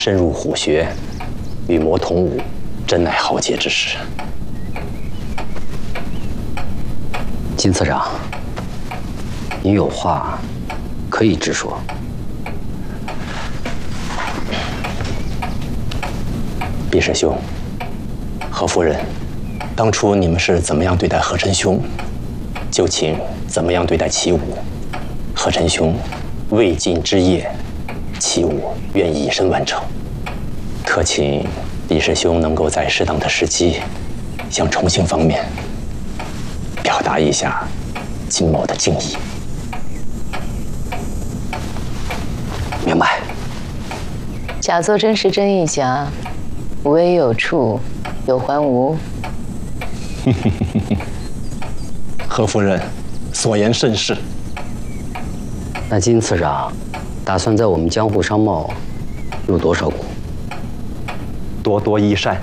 深入虎穴，与魔同舞，真乃豪杰之士。 金次长，你有话可以直说。 毕师兄，何夫人，当初你们是怎么样对待何晨兄？就请怎么样对待齐武？何晨兄未尽之业，齐武愿以身完成。特请毕师兄能够在适当的时机，向重庆方面表达一下金某的敬意。 明白。 假作真时真亦假，无为有处有还无。 何夫人所言甚是。 那金次长打算在我们江户商贸入多少股？ 多多益善。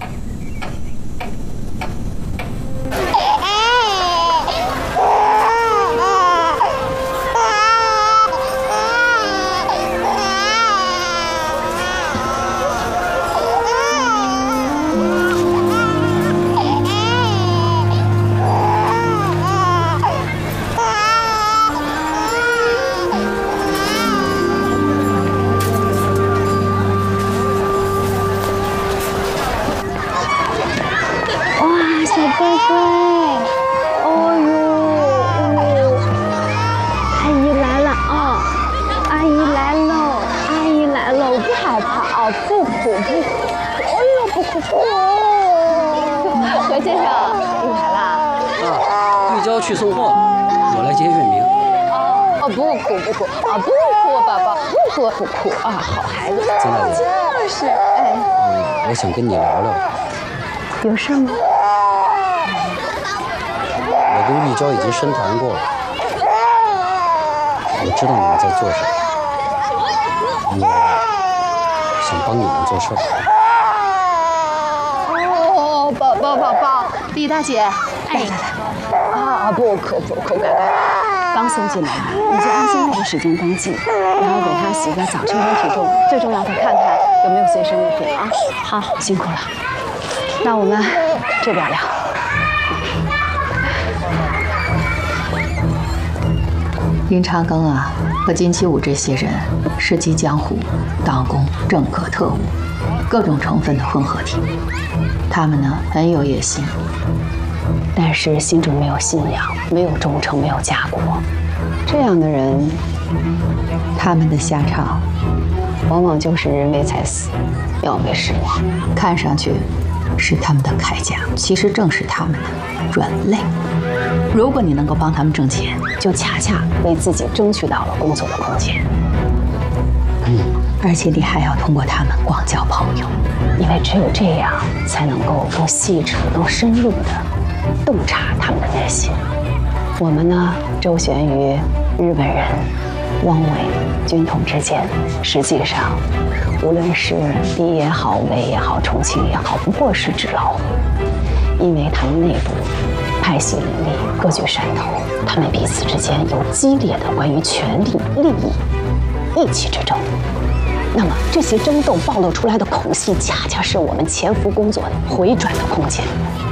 去送货，我来接月明。 哦，不哭不哭啊，不哭，宝宝不哭啊，好孩子。 金大姐， 就是，哎， 我想跟你聊聊。 有事吗？ 我跟玉娇已经深谈过了，我知道你们在做什么，我想帮你们做事。 哦，宝，李大姐，哎。啊，不哭，刚送进来，你就按现在的时间登记，然后给他洗个澡，称称体重，最重要的看看有没有随身物品啊。好，辛苦了。那我们这边聊。 林长庚啊，和金七武这些人是集江湖、党工、政客、特务各种成分的混合体，他们呢很有野心。 但是心中没有信仰，没有忠诚，没有家国，这样的人， 他们的下场， 往往就是人为财死，鸟为食亡。 看上去是他们的铠甲，其实正是他们的软肋。如果你能够帮他们挣钱， 就恰恰为自己争取到了工作的空间。 而且你还要通过他们广交朋友， 因为只有这样，才能够更细致、更深入的洞察他们的内心。我们呢，周旋于日本人、汪伪、军统之间，实际上，无论是敌也好、伪也好、重庆也好，不过是纸老虎。因为他们内部派系林立，各具山头，他们彼此之间有激烈的关于权力、利益、义气之争。那么这些争斗暴露出来的口隙，恰恰是我们潜伏工作回转的空间。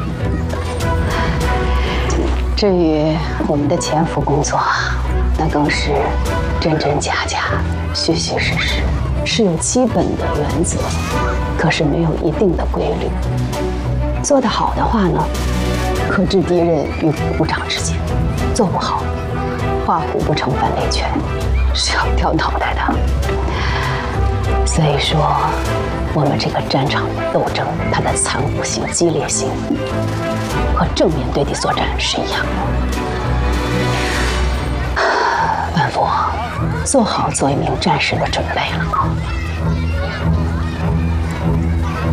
至于我们的潜伏工作，那更是真真假假、虚虚实实，是有基本的原则，可是没有一定的规律。做得好的话呢，可置敌人于股掌之间；做不好，画虎不成反类犬，是要掉脑袋的。所以说，我们这个战场斗争，它的残酷性、激烈性，和正面对敌作战是一样的。本府做好做一名战士的准备了。